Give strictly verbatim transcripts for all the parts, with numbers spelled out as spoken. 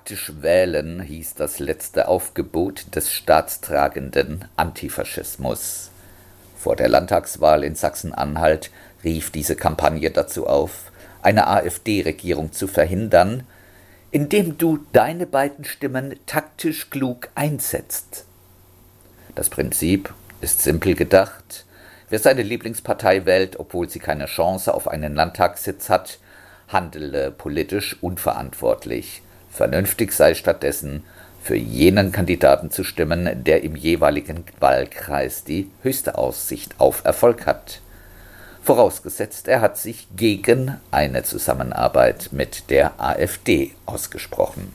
Taktisch wählen hieß das letzte Aufgebot des staatstragenden Antifaschismus. Vor der Landtagswahl in Sachsen-Anhalt rief diese Kampagne dazu auf, eine AfD-Regierung zu verhindern, indem du deine beiden Stimmen taktisch klug einsetzt. Das Prinzip ist simpel gedacht. Wer seine Lieblingspartei wählt, obwohl sie keine Chance auf einen Landtagssitz hat, handele politisch unverantwortlich. Vernünftig sei stattdessen, für jenen Kandidaten zu stimmen, der im jeweiligen Wahlkreis die höchste Aussicht auf Erfolg hat. Vorausgesetzt, er hat sich gegen eine Zusammenarbeit mit der AfD ausgesprochen.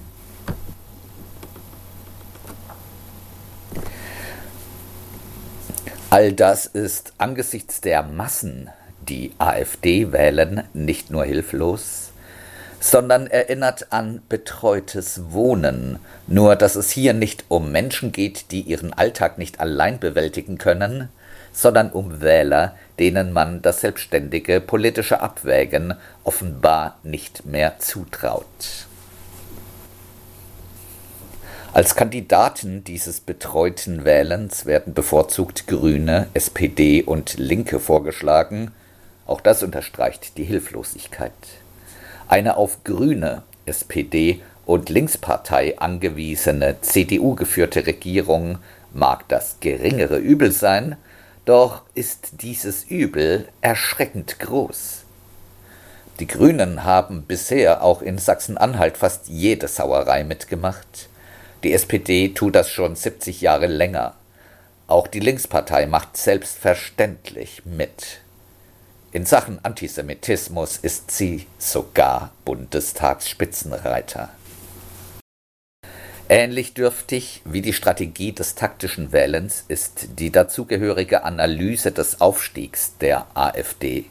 All das ist angesichts der Massen, die AfD wählen, nicht nur hilflos, sondern erinnert an betreutes Wohnen, nur dass es hier nicht um Menschen geht, die ihren Alltag nicht allein bewältigen können, sondern um Wähler, denen man das selbstständige politische Abwägen offenbar nicht mehr zutraut. Als Kandidaten dieses betreuten Wählens werden bevorzugt Grüne, S P D und Linke vorgeschlagen. Auch das unterstreicht die Hilflosigkeit. Eine auf Grüne, S P D und Linkspartei angewiesene C D U-geführte Regierung mag das geringere Übel sein, doch ist dieses Übel erschreckend groß. Die Grünen haben bisher auch in Sachsen-Anhalt fast jede Sauerei mitgemacht. Die S P D tut das schon siebzig Jahre länger. Auch die Linkspartei macht selbstverständlich mit. In Sachen Antisemitismus ist sie sogar Bundestagsspitzenreiter. Ähnlich dürftig wie die Strategie des taktischen Wählens ist die dazugehörige Analyse des Aufstiegs der AfD.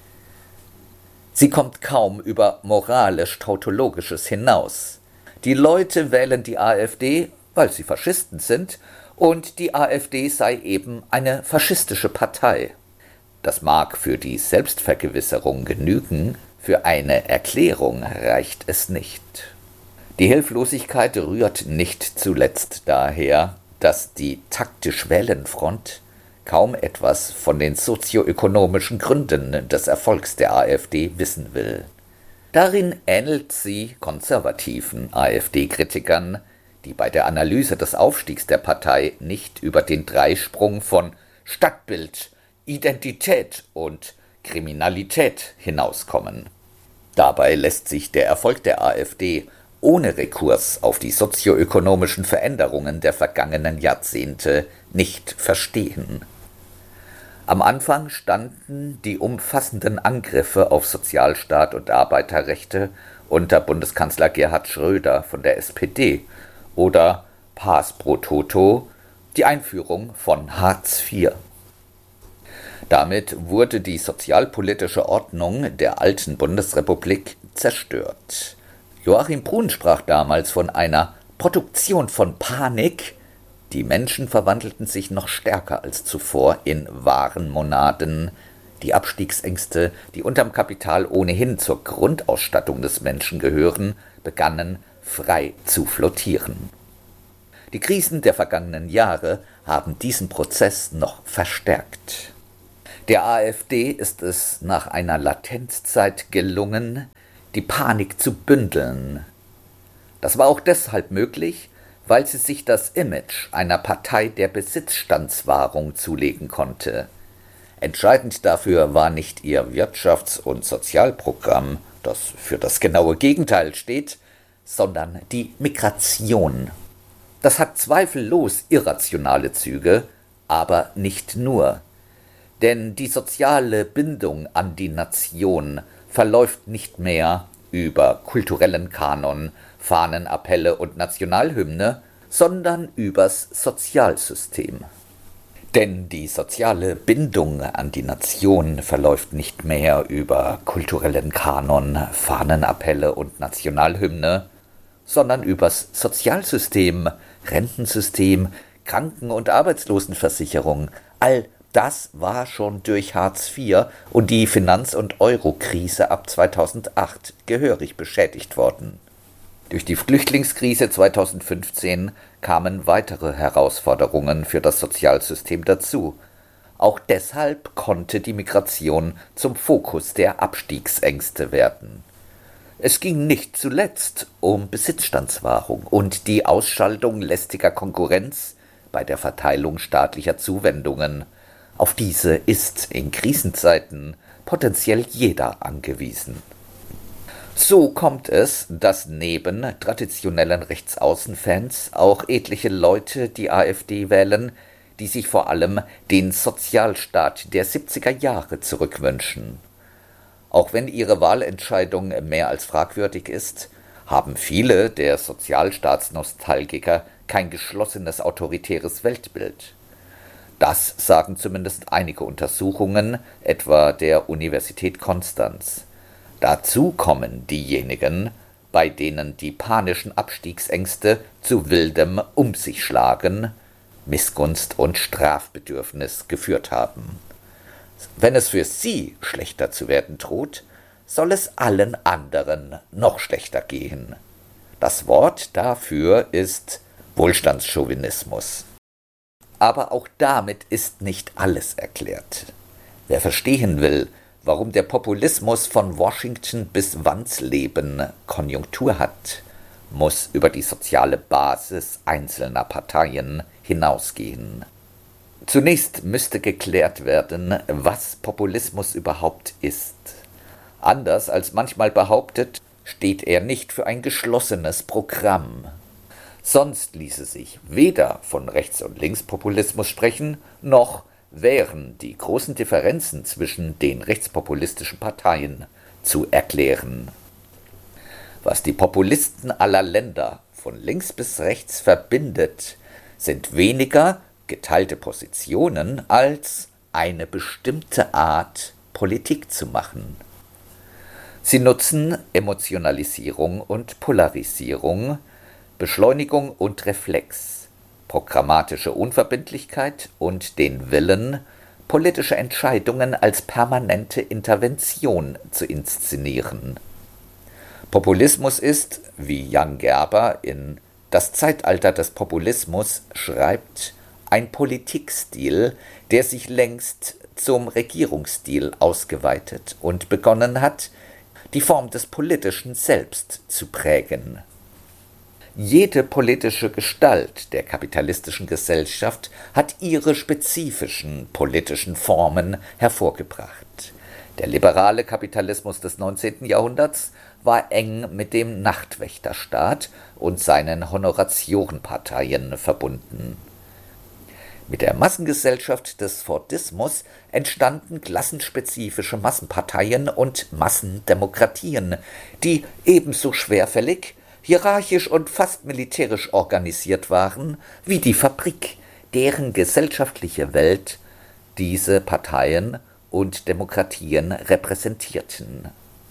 Sie kommt kaum über moralisch-tautologisches hinaus. Die Leute wählen die AfD, weil sie Faschisten sind, und die AfD sei eben eine faschistische Partei. Das mag für die Selbstvergewisserung genügen, für eine Erklärung reicht es nicht. Die Hilflosigkeit rührt nicht zuletzt daher, dass die taktisch-Wählen-Front kaum etwas von den sozioökonomischen Gründen des Erfolgs der AfD wissen will. Darin ähnelt sie konservativen AfD-Kritikern, die bei der Analyse des Aufstiegs der Partei nicht über den Dreisprung von Stadtbild, Identität und Kriminalität hinauskommen. Dabei lässt sich der Erfolg der AfD ohne Rekurs auf die sozioökonomischen Veränderungen der vergangenen Jahrzehnte nicht verstehen. Am Anfang standen die umfassenden Angriffe auf Sozialstaat und Arbeiterrechte unter Bundeskanzler Gerhard Schröder von der S P D oder Pars pro Toto, die Einführung von Hartz vier. Damit wurde die sozialpolitische Ordnung der alten Bundesrepublik zerstört. Joachim Brun sprach damals von einer Produktion von Panik. Die Menschen verwandelten sich noch stärker als zuvor in Warenmonaden. Die Abstiegsängste, die unterm Kapital ohnehin zur Grundausstattung des Menschen gehören, begannen frei zu flottieren. Die Krisen der vergangenen Jahre haben diesen Prozess noch verstärkt. Der AfD ist es nach einer Latenzzeit gelungen, die Panik zu bündeln. Das war auch deshalb möglich, weil sie sich das Image einer Partei der Besitzstandswahrung zulegen konnte. Entscheidend dafür war nicht ihr Wirtschafts- und Sozialprogramm, das für das genaue Gegenteil steht, sondern die Migration. Das hat zweifellos irrationale Züge, aber nicht nur. Denn die soziale Bindung an die Nation verläuft nicht mehr über kulturellen Kanon, Fahnenappelle und Nationalhymne, sondern übers Sozialsystem. Denn die soziale Bindung an die Nation verläuft nicht mehr über kulturellen Kanon, Fahnenappelle und Nationalhymne, sondern übers Sozialsystem, Rentensystem, Kranken- und Arbeitslosenversicherung. All das war schon durch Hartz vier und die Finanz- und Euro-Krise ab zweitausendacht gehörig beschädigt worden. Durch die Flüchtlingskrise zweitausendfünfzehn kamen weitere Herausforderungen für das Sozialsystem dazu. Auch deshalb konnte die Migration zum Fokus der Abstiegsängste werden. Es ging nicht zuletzt um Besitzstandswahrung und die Ausschaltung lästiger Konkurrenz bei der Verteilung staatlicher Zuwendungen. Auf diese ist in Krisenzeiten potenziell jeder angewiesen. So kommt es, dass neben traditionellen Rechtsaußenfans auch etliche Leute die AfD wählen, die sich vor allem den Sozialstaat der siebziger Jahre zurückwünschen. Auch wenn ihre Wahlentscheidung mehr als fragwürdig ist, haben viele der Sozialstaatsnostalgiker kein geschlossenes autoritäres Weltbild. Das sagen zumindest einige Untersuchungen, etwa der Universität Konstanz. Dazu kommen diejenigen, bei denen die panischen Abstiegsängste zu wildem Um sich schlagen, Missgunst und Strafbedürfnis geführt haben. Wenn es für sie schlechter zu werden droht, soll es allen anderen noch schlechter gehen. Das Wort dafür ist Wohlstandschauvinismus. Aber auch damit ist nicht alles erklärt. Wer verstehen will, warum der Populismus von Washington bis Wandsleben Konjunktur hat, muss über die soziale Basis einzelner Parteien hinausgehen. Zunächst müsste geklärt werden, was Populismus überhaupt ist. Anders als manchmal behauptet, steht er nicht für ein geschlossenes Programm. Sonst ließe sich weder von Rechts- und Linkspopulismus sprechen, noch wären die großen Differenzen zwischen den rechtspopulistischen Parteien zu erklären. Was die Populisten aller Länder von links bis rechts verbindet, sind weniger geteilte Positionen als eine bestimmte Art, Politik zu machen. Sie nutzen Emotionalisierung und Polarisierung, Beschleunigung und Reflex, programmatische Unverbindlichkeit und den Willen, politische Entscheidungen als permanente Intervention zu inszenieren. Populismus ist, wie Jan Gerber in Das Zeitalter des Populismus schreibt, ein Politikstil, der sich längst zum Regierungsstil ausgeweitet und begonnen hat, die Form des Politischen selbst zu prägen. Jede politische Gestalt der kapitalistischen Gesellschaft hat ihre spezifischen politischen Formen hervorgebracht. Der liberale Kapitalismus des neunzehnten Jahrhunderts war eng mit dem Nachtwächterstaat und seinen Honoratiorenparteien verbunden. Mit der Massengesellschaft des Fordismus entstanden klassenspezifische Massenparteien und Massendemokratien, die ebenso schwerfällig, hierarchisch und fast militärisch organisiert waren wie die Fabrik, deren gesellschaftliche Welt diese Parteien und Demokratien repräsentierten.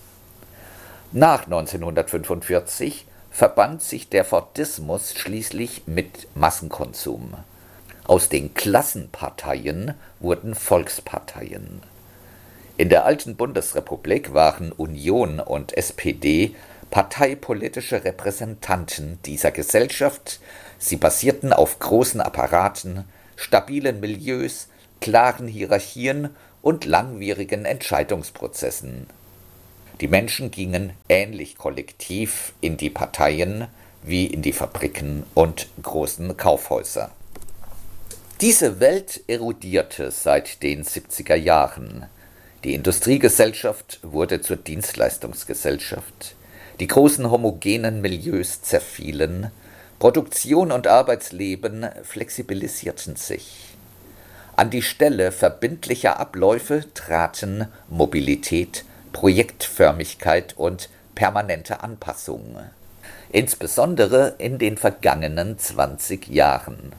Nach neunzehnhundertfünfundvierzig verband sich der Fordismus schließlich mit Massenkonsum. Aus den Klassenparteien wurden Volksparteien. In der alten Bundesrepublik waren Union und S P D parteipolitische Repräsentanten dieser Gesellschaft. Sie basierten auf großen Apparaten, stabilen Milieus, klaren Hierarchien und langwierigen Entscheidungsprozessen. Die Menschen gingen ähnlich kollektiv in die Parteien wie in die Fabriken und großen Kaufhäuser. Diese Welt erodierte seit den siebziger Jahren. Die Industriegesellschaft wurde zur Dienstleistungsgesellschaft. Die großen homogenen Milieus zerfielen. Produktion und Arbeitsleben flexibilisierten sich. An die Stelle verbindlicher Abläufe traten Mobilität, Projektförmigkeit und permanente Anpassung. Insbesondere in den vergangenen zwanzig Jahren.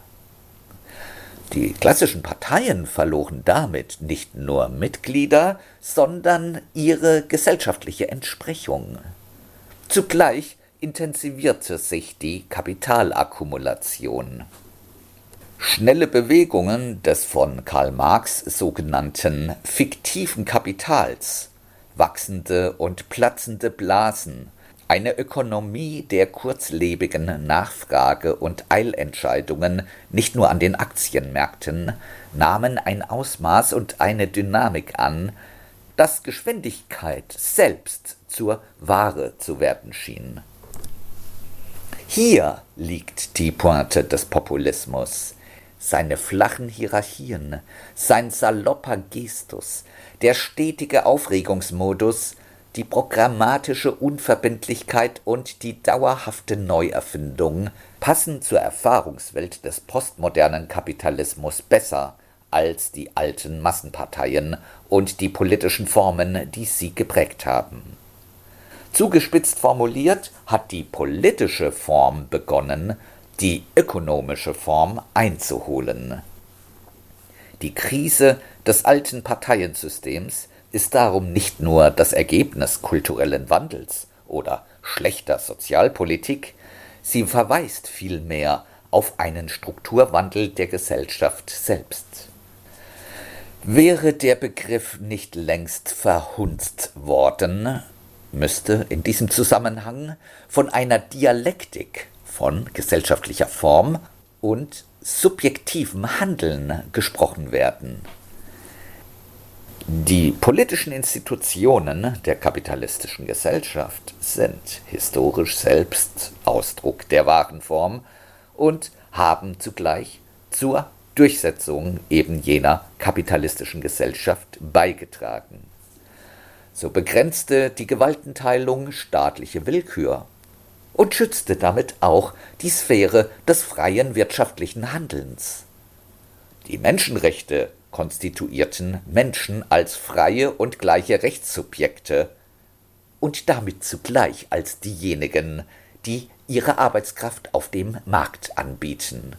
Die klassischen Parteien verloren damit nicht nur Mitglieder, sondern ihre gesellschaftliche Entsprechung. Zugleich intensivierte sich die Kapitalakkumulation. Schnelle Bewegungen des von Karl Marx sogenannten fiktiven Kapitals, wachsende und platzende Blasen, Eine Ökonomie der kurzlebigen Nachfrage und Eilentscheidungen, nicht nur an den Aktienmärkten, nahmen ein Ausmaß und eine Dynamik an, dass Geschwindigkeit selbst zur Ware zu werden schien. Hier liegt die Pointe des Populismus. Seine flachen Hierarchien, sein salopper Gestus, der stetige Aufregungsmodus, die programmatische Unverbindlichkeit und die dauerhafte Neuerfindung passen zur Erfahrungswelt des postmodernen Kapitalismus besser als die alten Massenparteien und die politischen Formen, die sie geprägt haben. Zugespitzt formuliert hat die politische Form begonnen, die ökonomische Form einzuholen. Die Krise des alten Parteiensystems ist darum nicht nur das Ergebnis kulturellen Wandels oder schlechter Sozialpolitik, sie verweist vielmehr auf einen Strukturwandel der Gesellschaft selbst. Wäre der Begriff nicht längst verhunzt worden, müsste in diesem Zusammenhang von einer Dialektik von gesellschaftlicher Form und subjektivem Handeln gesprochen werden. Die politischen Institutionen der kapitalistischen Gesellschaft sind historisch selbst Ausdruck der wahren Form und haben zugleich zur Durchsetzung eben jener kapitalistischen Gesellschaft beigetragen. So begrenzte die Gewaltenteilung staatliche Willkür und schützte damit auch die Sphäre des freien wirtschaftlichen Handelns. Die Menschenrechte konstituierten Menschen als freie und gleiche Rechtssubjekte und damit zugleich als diejenigen, die ihre Arbeitskraft auf dem Markt anbieten.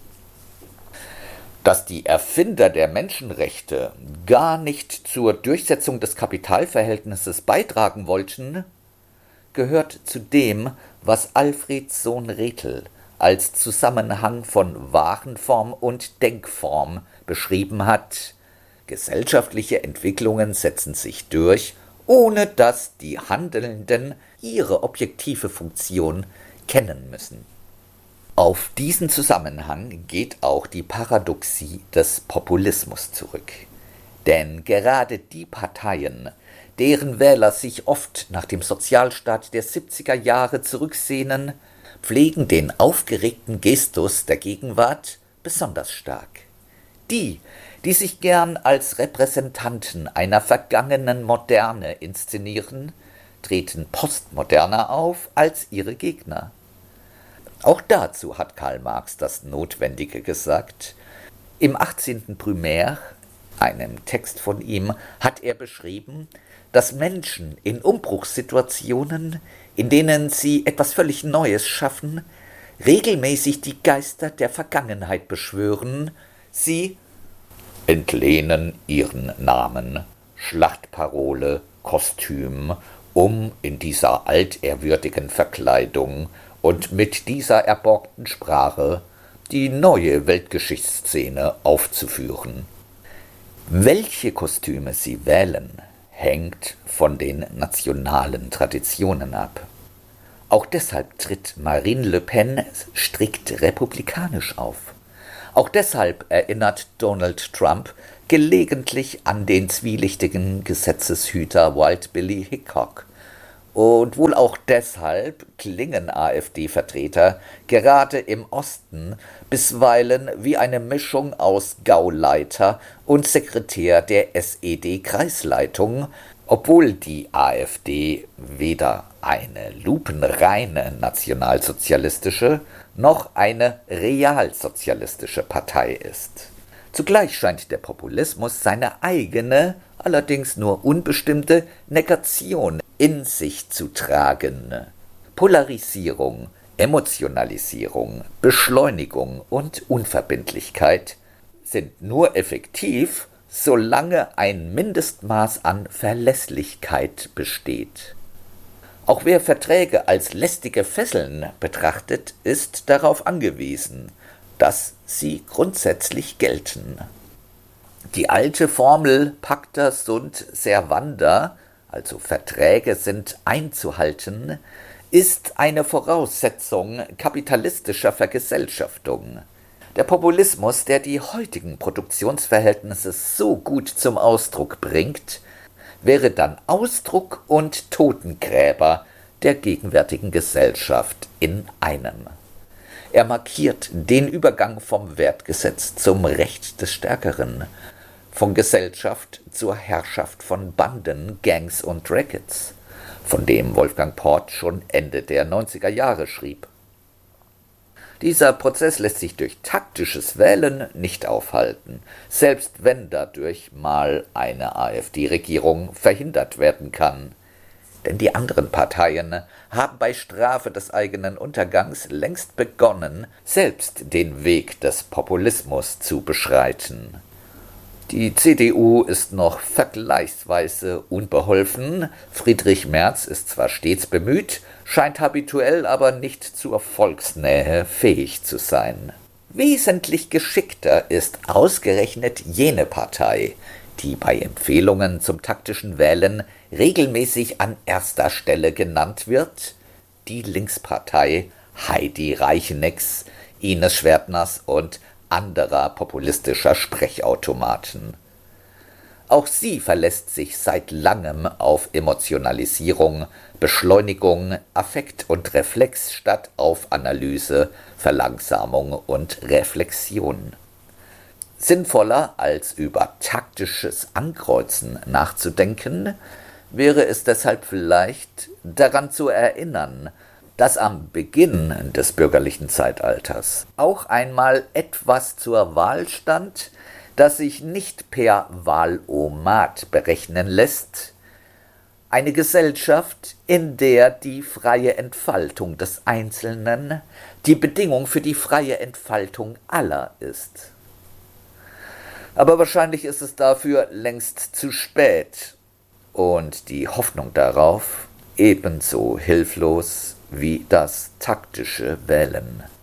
Dass die Erfinder der Menschenrechte gar nicht zur Durchsetzung des Kapitalverhältnisses beitragen wollten, gehört zu dem, was Alfred Sohn-Rethel als Zusammenhang von Warenform und Denkform beschrieben hat. Gesellschaftliche Entwicklungen setzen sich durch, ohne dass die Handelnden ihre objektive Funktion kennen müssen. Auf diesen Zusammenhang geht auch die Paradoxie des Populismus zurück. Denn gerade die Parteien, deren Wähler sich oft nach dem Sozialstaat der siebziger Jahre zurücksehnen, pflegen den aufgeregten Gestus der Gegenwart besonders stark. Die, die sich gern als Repräsentanten einer vergangenen Moderne inszenieren, treten postmoderner auf als ihre Gegner. Auch dazu hat Karl Marx das Notwendige gesagt. Im achtzehnten Brumaire, einem Text von ihm, hat er beschrieben, dass Menschen in Umbruchssituationen, in denen sie etwas völlig Neues schaffen, regelmäßig die Geister der Vergangenheit beschwören, sie entlehnen ihren Namen, Schlachtparole, Kostüm, um in dieser altehrwürdigen Verkleidung und mit dieser erborgten Sprache die neue Weltgeschichtsszene aufzuführen. Welche Kostüme sie wählen, hängt von den nationalen Traditionen ab. Auch deshalb tritt Marine Le Pen strikt republikanisch auf. Auch deshalb erinnert Donald Trump gelegentlich an den zwielichtigen Gesetzeshüter Wild Billy Hickok. Und wohl auch deshalb klingen AfD-Vertreter gerade im Osten bisweilen wie eine Mischung aus Gauleiter und Sekretär der S E D-Kreisleitung, obwohl die AfD weder eine lupenreine nationalsozialistische noch eine realsozialistische Partei ist. Zugleich scheint der Populismus seine eigene, allerdings nur unbestimmte Negation in sich zu tragen. Polarisierung, Emotionalisierung, Beschleunigung und Unverbindlichkeit sind nur effektiv, solange ein Mindestmaß an Verlässlichkeit besteht. Auch wer Verträge als lästige Fesseln betrachtet, ist darauf angewiesen, dass sie grundsätzlich gelten. Die alte Formel Pacta sunt servanda, also Verträge sind einzuhalten, ist eine Voraussetzung kapitalistischer Vergesellschaftung. Der Populismus, der die heutigen Produktionsverhältnisse so gut zum Ausdruck bringt, wäre dann Ausdruck und Totengräber der gegenwärtigen Gesellschaft in einem. Er markiert den Übergang vom Wertgesetz zum Recht des Stärkeren, von Gesellschaft zur Herrschaft von Banden, Gangs und Rackets, von dem Wolfgang Port schon Ende der neunziger Jahre schrieb. Dieser Prozess lässt sich durch taktisches Wählen nicht aufhalten, selbst wenn dadurch mal eine AfD-Regierung verhindert werden kann. Denn die anderen Parteien haben bei Strafe des eigenen Untergangs längst begonnen, selbst den Weg des Populismus zu beschreiten. Die C D U ist noch vergleichsweise unbeholfen, Friedrich Merz ist zwar stets bemüht, scheint habituell aber nicht zur Volksnähe fähig zu sein. Wesentlich geschickter ist ausgerechnet jene Partei, die bei Empfehlungen zum taktischen Wählen regelmäßig an erster Stelle genannt wird, die Linkspartei Heidi Reichenecks, Ines Schwertners und anderer populistischer Sprechautomaten. Auch sie verlässt sich seit langem auf Emotionalisierung, Beschleunigung, Affekt und Reflex statt auf Analyse, Verlangsamung und Reflexion. Sinnvoller als über taktisches Ankreuzen nachzudenken, wäre es deshalb vielleicht, daran zu erinnern, dass am Beginn des bürgerlichen Zeitalters auch einmal etwas zur Wahl stand, das sich nicht per Wahlomat berechnen lässt, eine Gesellschaft, in der die freie Entfaltung des Einzelnen die Bedingung für die freie Entfaltung aller ist. Aber wahrscheinlich ist es dafür längst zu spät und die Hoffnung darauf ebenso hilflos wie das taktische Wählen.